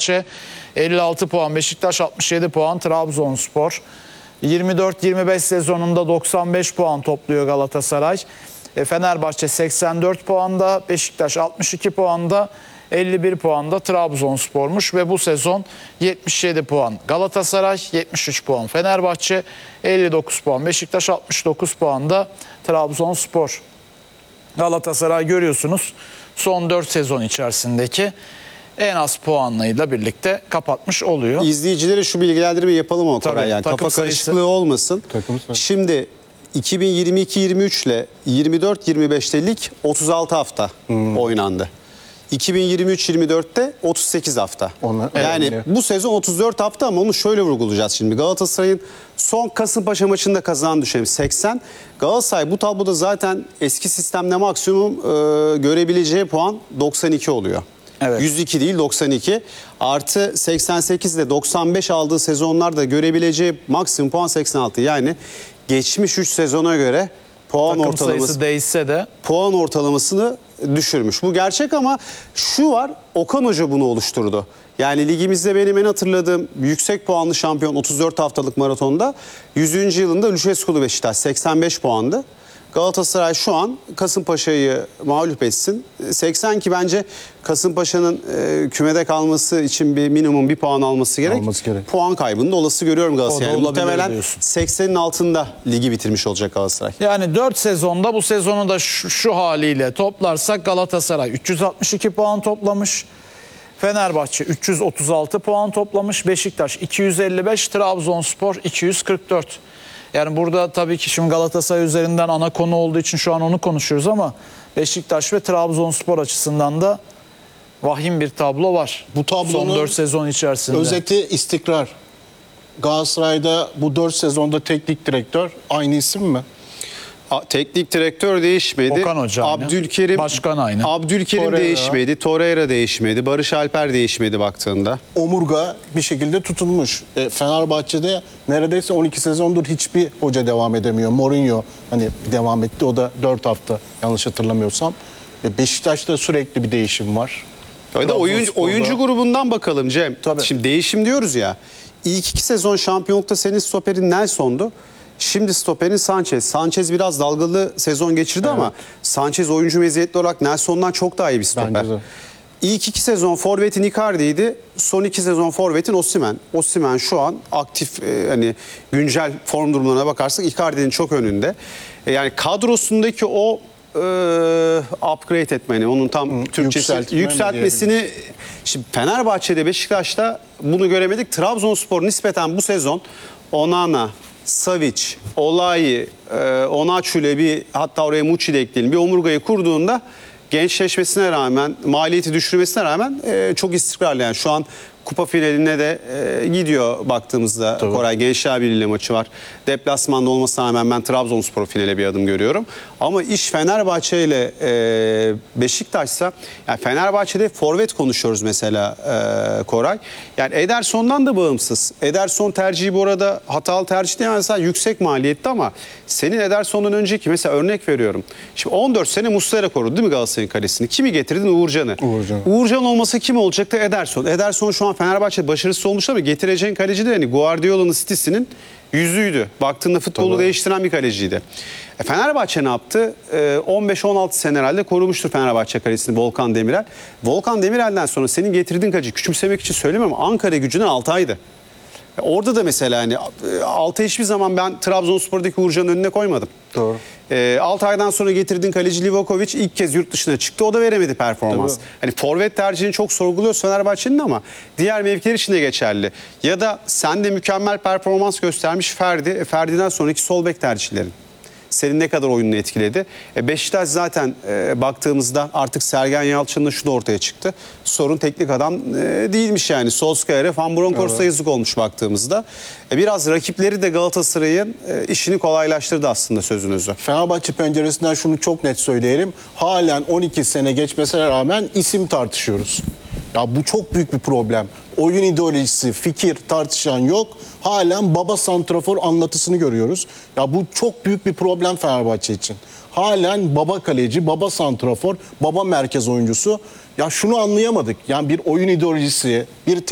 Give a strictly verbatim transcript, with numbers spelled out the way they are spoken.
Fenerbahçe elli altı puan, Beşiktaş altmış yedi puan, Trabzonspor yirmi dört yirmi beş sezonunda doksan beş puan topluyor Galatasaray. E, Fenerbahçe seksen dört puanda, Beşiktaş altmış iki puanda, elli bir puanda Trabzonspor'muş ve bu sezon yetmiş yedi puan Galatasaray, yetmiş üç puan Fenerbahçe, elli dokuz puan Beşiktaş, altmış dokuz puanda Trabzonspor. Galatasaray görüyorsunuz son dört sezon içerisindeki en az puanlıyla birlikte kapatmış oluyor. İzleyicilere şu bilgilendirmeyi yapalım o Koray. Yani kafa karışıklığı sayısı olmasın. Şimdi iki bin yirmi iki yirmi üç ile yirmi dört yirmi beşte lig otuz altı hafta hmm. oynandı. iki bin yirmi üç yirmi dörtte otuz sekiz hafta. Onlar, yani evet. Bu sezon otuz dört hafta ama onu şöyle vurgulayacağız şimdi. Galatasaray'ın son Kasımpaşa maçında kazanan düşemi seksen. Galatasaray bu tabloda zaten eski sistemde maksimum e, görebileceği puan doksan iki oluyor. Evet. yüz iki değil doksan iki. Artı seksen sekiz ile doksan beş aldığı sezonlarda görebileceği maksimum puan seksen altı. Yani geçmiş üç sezona göre puan takım ortalaması sayısı değişse de puan ortalamasını düşürmüş. Bu gerçek ama şu var, Okan Hoca bunu oluşturdu. Yani ligimizde benim en hatırladığım yüksek puanlı şampiyon otuz dört haftalık maratonda yüzüncü yılında Lucescu'lu Beşiktaş seksen beş puandı. Galatasaray şu an Kasımpaşa'yı mağlup etsin. seksen ki bence Kasımpaşa'nın e, kümede kalması için bir minimum bir puan alması gerek. Alması gerek. Puan kaybını da olası görüyorum Galatasaray'ı. Yani muhtemelen seksenin altında ligi bitirmiş olacak Galatasaray. Yani dört sezonda bu sezonu da şu, şu haliyle toplarsak Galatasaray üç yüz altmış iki puan toplamış. Fenerbahçe üç yüz otuz altı puan toplamış. Beşiktaş iki yüz elli beş, Trabzonspor iki yüz kırk dört. Yani burada tabii ki şimdi Galatasaray üzerinden ana konu olduğu için şu an onu konuşuyoruz ama Beşiktaş ve Trabzonspor açısından da vahim bir tablo var. Bu tablonun son dört sezon içerisinde. Özeti istikrar. Galatasaray'da bu dört sezonda teknik direktör aynı isim mi? Teknik direktör değişmedi. Okan Hoca aynı. Abdülkerim, Başkan aynı. Abdülkerim Torreira. değişmedi. Torreira değişmedi. Barış Alper değişmedi baktığında. Omurga bir şekilde tutulmuş. E, Fenerbahçe'de neredeyse on iki sezondur hiçbir hoca devam edemiyor. Mourinho hani devam etti. O da dört hafta yanlış hatırlamıyorsam. E, Beşiktaş'ta sürekli bir değişim var. Öyle oyuncu, oyuncu grubundan bakalım Cem. Tabii. Şimdi değişim diyoruz ya. İlk iki sezon şampiyonlukta senin stoperin Nelson'du. Şimdi stoperin Sanchez. Sanchez biraz dalgalı sezon geçirdi evet. ama Sanchez oyuncu meziyetli olarak Nelson'dan çok daha iyi bir stoper. İlk iki sezon forvetin Icardi'ydi. Son iki sezon forvetin Osimhen. Osimhen şu an aktif e, hani güncel form durumlarına bakarsak Icardi'nin çok önünde. E, yani kadrosundaki o e, upgrade etmeni, onun tam Hı, Türkçesi yükseltmesini şimdi Fenerbahçe'de, Beşiktaş'ta bunu göremedik. Trabzonspor nispeten bu sezon Onana, Savic, Olayi, e, Onaçu ile bir hatta oraya Muçi de ekleyelim bir omurgayı kurduğunda gençleşmesine rağmen, maliyeti düşürmesine rağmen e, çok istikrarlı. Yani şu an kupa finaline de e, gidiyor baktığımızda. Tabii. Koray Gençler Birliği ile maçı var. Deplasmanda olmasına rağmen ben Trabzonspor finale bir adım görüyorum. Ama iş Fenerbahçe ile e, Beşiktaş'sa yani Fenerbahçe'de forvet konuşuyoruz mesela e, Koray. Yani Ederson'dan da bağımsız. Ederson tercihi bu arada hatalı tercih değil. Mesela yüksek maliyetli ama senin Ederson'dan önceki mesela örnek veriyorum. Şimdi on dört sene Muslera korudu değil mi Galatasaray'ın kalesini? Kimi getirdin? Uğurcan'ı. Uğurcan. Uğurcan olmasa kim olacaktı? Ederson. Ederson şu an Fenerbahçe başarısız olmuş ama getireceğin kaleci de hani Guardiola'nın City'sinin yüzüydü. Baktığında futbolu Tabii. değiştiren bir kaleciydi. E Fenerbahçe ne yaptı? E, on beş on altı sene herhalde korumuştur Fenerbahçe kalesini Volkan Demirel. Volkan Demirel'den sonra senin getirdiğin kaleci küçümsemek için söylemiyorum ama Ankara Gücü'nün Altay'dı. E orada da mesela hani Altay hiçbir zaman ben Trabzonspor'daki Uğurcan'ın önüne koymadım. Doğru. E, altı aydan sonra getirdiğin kaleci Livakovic ilk kez yurt dışına çıktı. O da veremedi performans. Tabii. Hani forvet tercihini çok sorguluyor Fenerbahçe'nin ama diğer mevkiler için de geçerli. Ya da sen de mükemmel performans göstermiş Ferdi. E, Ferdi'den sonraki sol bek tercihlerin senin ne kadar oyununu etkiledi? E Beşiktaş zaten e, baktığımızda artık Sergen Yalçın'la şu da ortaya çıktı. Sorun teknik adam e, değilmiş yani. Solskjaer'e, Van Bronckhorst'a evet. yazık olmuş baktığımızda. E, biraz rakipleri de Galatasaray'ın e, işini kolaylaştırdı aslında sözünüzü. Fenerbahçe penceresinden şunu çok net söyleyelim. Halen on iki sene geçmesine rağmen isim tartışıyoruz. Ya bu çok büyük bir problem. Oyun ideolojisi, fikir tartışan yok. Halen baba santrafor anlatısını görüyoruz. Ya bu çok büyük bir problem Fenerbahçe için. Halen baba kaleci, baba santrafor, baba merkez oyuncusu. Ya şunu anlayamadık. Yani bir oyun ideolojisi, bir